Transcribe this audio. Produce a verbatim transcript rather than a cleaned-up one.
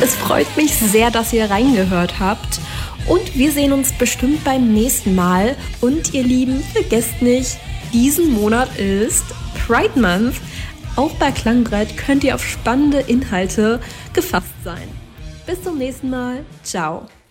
Es freut mich sehr, dass ihr reingehört habt. Und wir sehen uns bestimmt beim nächsten Mal. Und ihr Lieben, vergesst nicht, diesen Monat ist Pride Month. Auch bei Klangbrett könnt ihr auf spannende Inhalte gefasst sein. Bis zum nächsten Mal. Ciao.